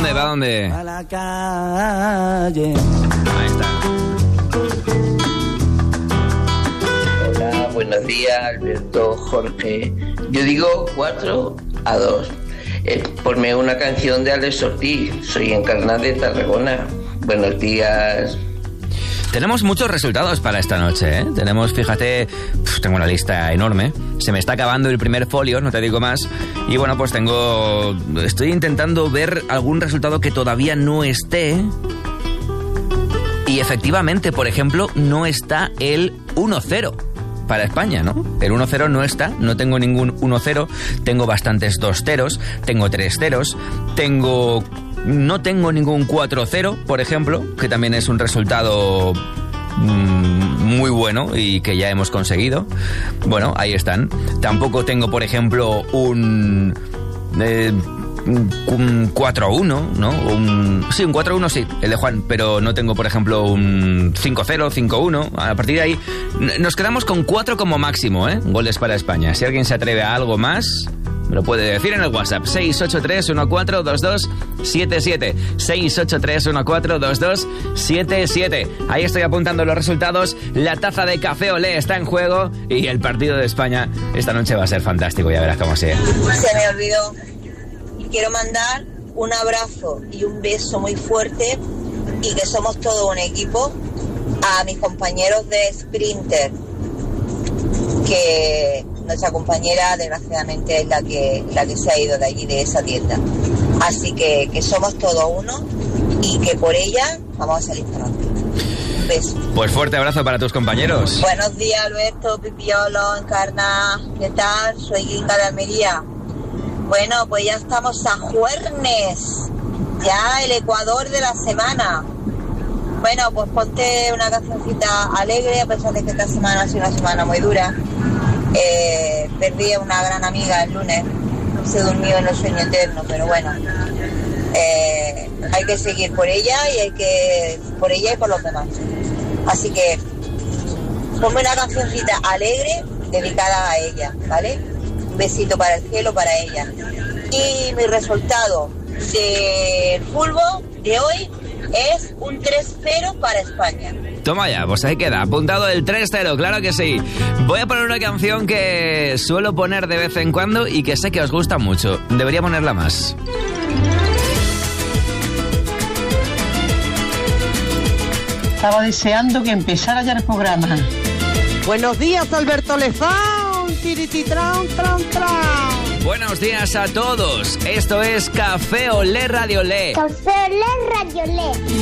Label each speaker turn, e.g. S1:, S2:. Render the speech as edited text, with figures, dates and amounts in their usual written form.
S1: dónde? ¿Va dónde?
S2: A la calle.
S1: Ahí está.
S3: Hola, buenos días, Alberto, Jorge. Yo digo 4-2. Ponme una canción de Alex Ortiz. Soy Encarnada de Tarragona. Buenos días.
S1: Tenemos muchos resultados para esta noche, ¿eh? Tenemos, fíjate, tengo una lista enorme. Se me está acabando el primer folio, no te digo más. Y bueno, pues estoy intentando ver algún resultado que todavía no esté. Y efectivamente, por ejemplo, no está el 1-0 para España, ¿no? El 1-0 no está, no tengo ningún 1-0, tengo bastantes 2-0, tengo 3-0, no tengo ningún 4-0, por ejemplo, que también es un resultado muy bueno y que ya hemos conseguido. Bueno, ahí están. Tampoco tengo, por ejemplo, un 4-1, ¿no? Sí, un 4-1 sí, el de Juan, pero no tengo, por ejemplo, un 5-0, 5-1. A partir de ahí nos quedamos con 4 como máximo, ¿eh? Goles para España. Si alguien se atreve a algo más, me lo puede decir en el WhatsApp. 683-1422-77. 683-1422-77. Ahí estoy apuntando los resultados. La taza de Café Olé está en juego y el partido de España esta noche va a ser fantástico. Ya verás cómo sea.
S4: Se me olvidó. Quiero mandar un abrazo y un beso muy fuerte, y que somos todo un equipo, a mis compañeros de Sprinter, que nuestra compañera desgraciadamente es la que se ha ido de allí, de esa tienda. Así que somos todo uno y que por ella vamos a salir adelante. Un beso.
S1: Pues fuerte abrazo para tus compañeros.
S4: Buenos días, Alberto, Pipiolo, Encarna. ¿Qué tal? Soy Guinga de Almería. Bueno, pues ya estamos a jueves, ya el Ecuador de la semana. Bueno, pues ponte una cancioncita alegre, a pesar de que esta semana ha sido una semana muy dura. Perdí a una gran amiga el lunes, se durmió en el sueño eterno, pero bueno, hay que seguir por ella por ella y por los demás. Así que ponme una cancioncita alegre dedicada a ella, ¿vale? Un besito para el cielo, para ella. Y mi resultado del fútbol de hoy es un 3-0 para España.
S1: Toma ya, pues ahí queda, apuntado el 3-0, claro que sí. Voy a poner una canción que suelo poner de vez en cuando y que sé que os gusta mucho. Debería ponerla más.
S5: Estaba deseando que empezara ya el programa.
S6: Buenos días, Alberto Lezán. Tirititran, tran, tran.
S1: Buenos días a todos. Esto es Café Olé Radio Olé.
S7: Café Olé Radio Olé.